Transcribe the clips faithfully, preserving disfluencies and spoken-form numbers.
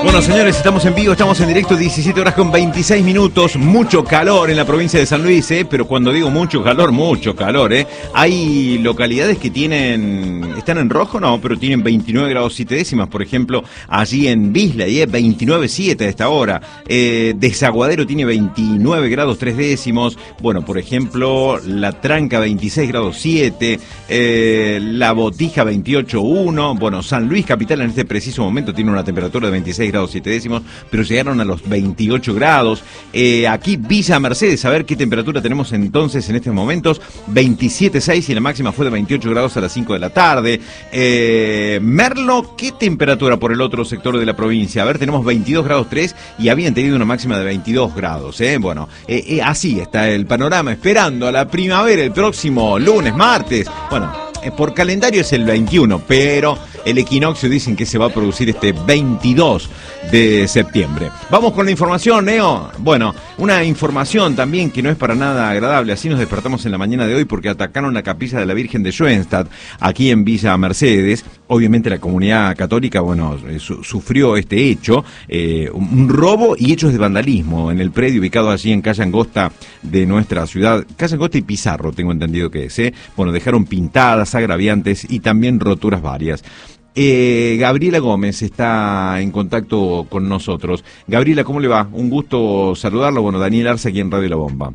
Bueno, señores, estamos en vivo, estamos en directo, diecisiete horas con veintiséis minutos, mucho calor en la provincia de San Luis, ¿eh? Pero cuando digo mucho calor, mucho calor, ¿eh? Hay localidades que tienen, están en rojo, no, pero tienen veintinueve grados siete décimas, por ejemplo, allí en Bisley, ¿eh? veintinueve siete a esta hora, eh, Desaguadero tiene veintinueve grados tres décimos, bueno, por ejemplo, La Tranca veintiséis grados siete, eh, La Botija veintiocho uno, bueno, San Luis Capital en este preciso momento tiene una temperatura de veintiséis grados siete décimos, pero llegaron a los veintiocho grados. Eh, aquí Villa Mercedes, a ver qué temperatura tenemos entonces en estos momentos, veintisiete seis y la máxima fue de veintiocho grados a las cinco de la tarde. Eh, Merlo, ¿qué temperatura por el otro sector de la provincia? A ver, tenemos veintidós grados tres y habían tenido una máxima de veintidós grados, ¿eh? Bueno, eh, eh, así está el panorama, esperando a la primavera el próximo lunes, martes. Bueno, eh, por calendario es el veintiuno, pero el equinoccio dicen que se va a producir este veintidós de septiembre. Vamos con la información, Neo. Bueno, una información también que no es para nada agradable. Así nos despertamos en la mañana de hoy porque atacaron la capilla de la Virgen de Schoenstatt, aquí en Villa Mercedes. Obviamente la comunidad católica, bueno, su sufrió este hecho, eh, un robo y hechos de vandalismo en el predio ubicado allí en calle Angosta de nuestra ciudad. Calle Angosta y Pizarro, tengo entendido que es, ¿eh? Bueno, dejaron pintadas, agraviantes y también roturas varias. Eh, Gabriela Gómez está en contacto con nosotros. Gabriela, ¿cómo le va? Un gusto saludarlo. Bueno, Daniel Arce aquí en Radio La Bomba.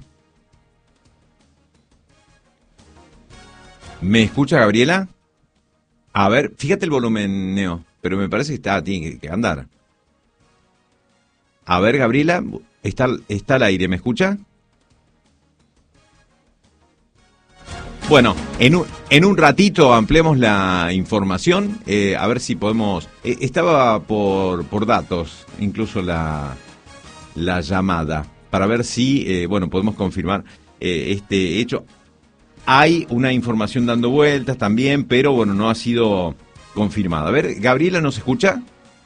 ¿Me escucha, Gabriela? A ver, fíjate el volumen, Neo, pero me parece que está, tiene que andar. A ver, Gabriela, está, está al aire, ¿me escucha? Bueno, en un, en un ratito ampliamos la información, eh, a ver si podemos... Eh, estaba por, por datos, incluso la, la llamada, para ver si, eh, bueno, podemos confirmar eh, este hecho. Hay una información dando vueltas también, pero bueno, no ha sido confirmada. A ver, Gabriela, ¿nos escucha?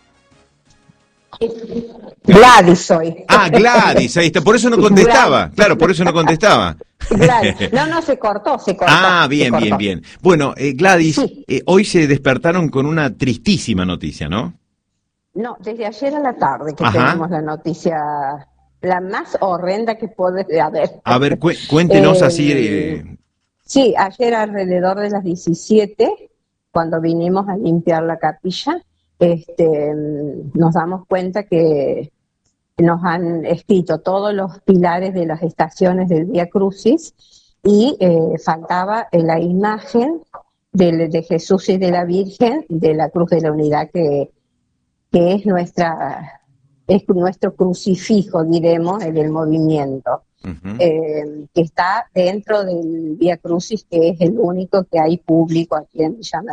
Gladys soy. Ah, Gladys, ahí está, por eso no contestaba, Gladys. Claro, por eso no contestaba. Gladys. No, no, se cortó, se cortó. Ah, bien, cortó. bien, bien. Bueno, eh, Gladys, sí. eh, hoy se despertaron con una tristísima noticia, ¿no? No, desde ayer a la tarde que Ajá. tenemos la noticia, la más horrenda que puede haber. A ver, cu cuéntenos eh, así... Eh... Sí, ayer alrededor de las diecisiete, cuando vinimos a limpiar la capilla, este, nos damos cuenta que nos han escrito todos los pilares de las estaciones del Vía Crucis y eh, faltaba la imagen de, de Jesús y de la Virgen de la Cruz de la Unidad, que, que es nuestra es nuestro crucifijo, diremos, en el movimiento, uh-huh. eh, que está dentro del Vía Crucis, que es el único que hay público aquí en Villa